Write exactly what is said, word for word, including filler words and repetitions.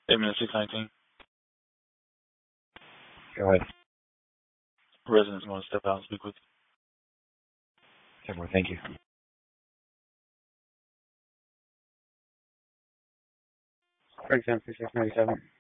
eight minutes, six nineteen. Go ahead. Residents want to step out and speak with you. Okay, well, thank you. Craig seven six six ninety seven.